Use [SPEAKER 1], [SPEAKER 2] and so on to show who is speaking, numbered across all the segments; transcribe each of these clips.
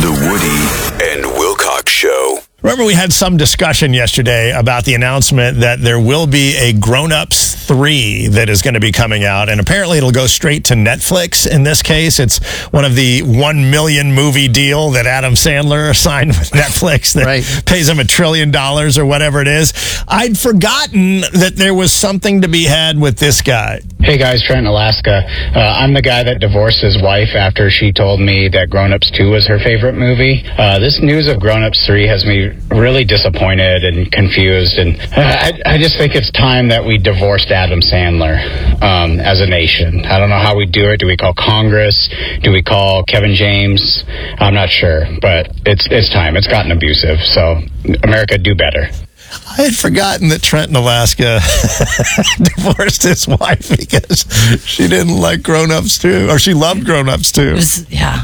[SPEAKER 1] The Woody and Wilcox Show.
[SPEAKER 2] Remember, we had some discussion yesterday about the announcement that there will be a Grown Ups 3 that is going to be coming out, and apparently it'll go straight to Netflix. In this case, it's one of the 1 million movie deal that Adam Sandler signed with Netflix that pays him $1 trillion or whatever it is. I'd forgotten that there was something to be had with this guy.
[SPEAKER 3] Hey guys, Trent, Alaska. I'm the guy that divorced his wife after she told me that Grown Ups 2 was her favorite movie. This news of Grown Ups 3 has me really disappointed and confused, and I just think it's time that we divorced Adam Sandler as a nation. I don't know how we do it. Do we call Congress? Do we call Kevin James? I'm not sure, but it's time. It's gotten abusive, so America, do better.
[SPEAKER 2] I had forgotten that Trent in Alaska divorced his wife because she didn't like Grown Ups 2, or she loved Grown Ups 2.
[SPEAKER 4] Yeah.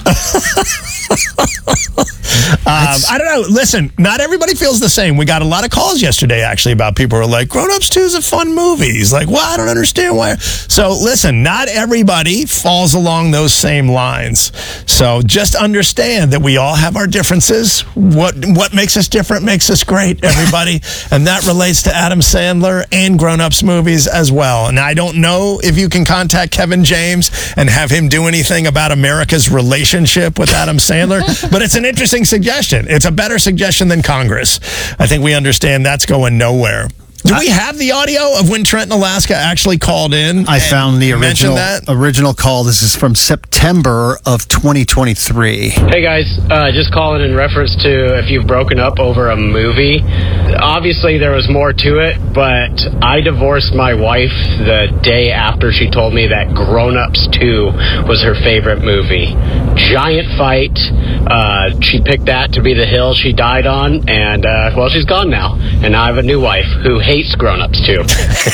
[SPEAKER 2] I don't know. Listen, not everybody feels the same. We got a lot of calls yesterday, actually, about people who are like, Grown Ups 2 is a fun movie. He's like, well, I don't understand why. So, listen, not everybody falls along those same lines. So, just understand that we all have our differences. What makes us different makes us great, everybody. And that relates to Adam Sandler and Grown Ups movies as well. And I don't know if you can contact Kevin James and have him do anything about America's relationship with Adam Sandler, but it's an interesting suggestion. It's a better suggestion than Congress. I think we understand that's going nowhere. Do we have the audio of when Trent in Alaska actually called in?
[SPEAKER 5] I found the original call. This is from September of 2023.
[SPEAKER 6] Hey guys, just calling in reference to if you've broken up over a movie. Obviously there was more to it, but I divorced my wife the day after she told me that Grown Ups 2 was her favorite movie. Giant fight. She picked that to be the hill she died on, and well, she's gone now. And I have a new wife who hates Grown Ups 2.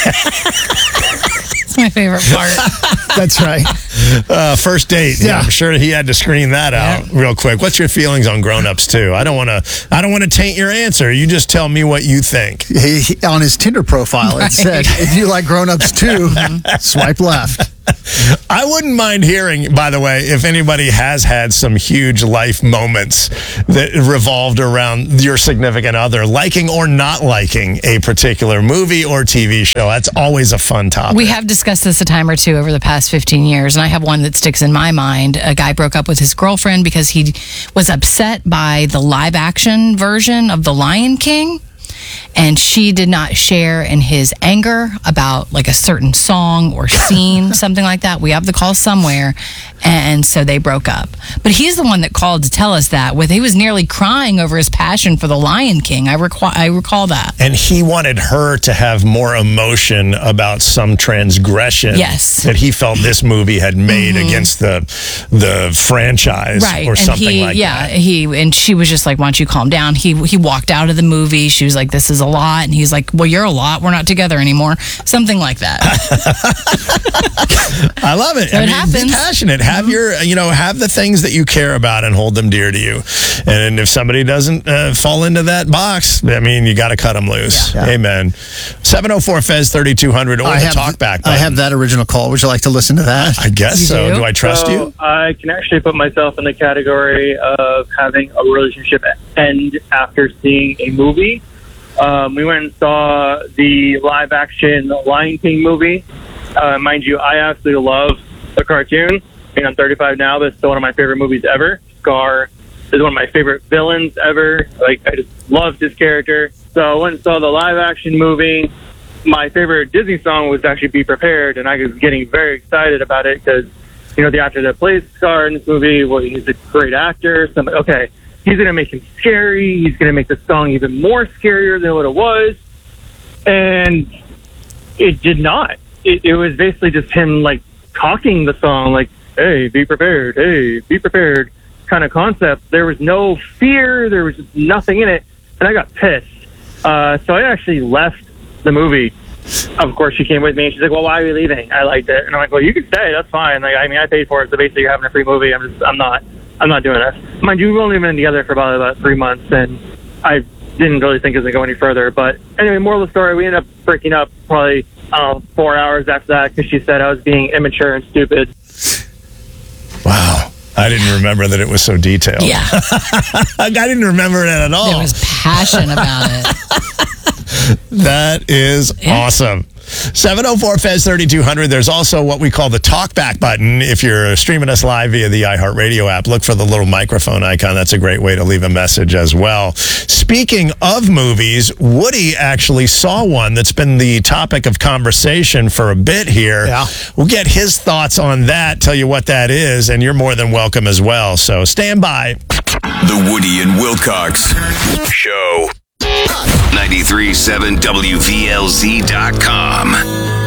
[SPEAKER 4] It's my favorite part.
[SPEAKER 5] That's right.
[SPEAKER 2] First date. Yeah, I'm sure he had to screen that out real quick. What's your feelings on Grown Ups 2? I don't want to taint your answer. You just tell me what you think.
[SPEAKER 5] He on his Tinder profile, it said, if you like Grown Ups 2, swipe left.
[SPEAKER 2] I wouldn't mind hearing, by the way, if anybody has had some huge life moments that revolved around your significant other liking or not liking a particular movie or TV show. That's always a fun topic.
[SPEAKER 4] We have discussed this a time or two over the past 15 years, and I have one that sticks in my mind. A guy broke up with his girlfriend because he was upset by the live-action version of The Lion King. And she did not share in his anger about like a certain song or scene, something like that. We have the call somewhere, and so they broke up. But he's the one that called to tell us that. He was nearly crying over his passion for The Lion King. I recall that.
[SPEAKER 2] And he wanted her to have more emotion about some transgression that he felt this movie had made against the franchise or something like that.
[SPEAKER 4] And she was just like, why don't you calm down? He walked out of the movie. She was like, this is a lot. And he's like, well, you're a lot. We're not together anymore. Something like that.
[SPEAKER 2] I love it.
[SPEAKER 4] So it happens.
[SPEAKER 2] Be passionate. Have have the things that you care about and hold them dear to you. And if somebody doesn't fall into that box, I mean, you got to cut them loose. Yeah. Amen. 704-FEZ 3200 or the talkback button.
[SPEAKER 5] I have that original call. Would you like to listen to that?
[SPEAKER 2] I guess so. Do I trust you?
[SPEAKER 7] I can actually put myself in the category of having a relationship end after seeing a movie. We went and saw the live-action Lion King movie. Mind you, I absolutely love the cartoon. I mean, I'm 35 now, but it's still one of my favorite movies ever. Scar is one of my favorite villains ever. Like, I just loved his character. So I went and saw the live-action movie. My favorite Disney song was actually Be Prepared, and I was getting very excited about it because, the actor that plays Scar in this movie, well, he's a great actor. So I'm like, okay, he's going to make him scary. He's going to make the song even more scarier than what it was. And it did not. It was basically just him, like, talking the song, like, hey, be prepared, kind of concept. There was no fear. There was just nothing in it. And I got pissed. So I actually left the movie. Of course, she came with me, and she's like, well, why are you leaving? I liked it. And I'm like, well, you can stay. That's fine. Like, I mean, I paid for it, so basically you're having a free movie. I'm not doing this. Mind you, we've only been together for about 3 months, and I didn't really think it was going to go any further. But anyway, moral of the story, we ended up breaking up probably 4 hours after that because she said I was being immature and stupid.
[SPEAKER 2] Wow. I didn't remember that it was so detailed.
[SPEAKER 4] Yeah.
[SPEAKER 2] I didn't remember it at all.
[SPEAKER 4] There was passion about it.
[SPEAKER 2] That is awesome. 704-FEZ-3200. There's also what we call the talkback button. If you're streaming us live via the iHeartRadio app, look for the little microphone icon. That's a great way to leave a message as well. Speaking of movies, Woody actually saw one that's been the topic of conversation for a bit here.
[SPEAKER 5] Yeah.
[SPEAKER 2] We'll get his thoughts on that, tell you what that is, and you're more than welcome as well. So stand by.
[SPEAKER 1] The Woody and Wilcox Show. 93.7 WVLZ.com.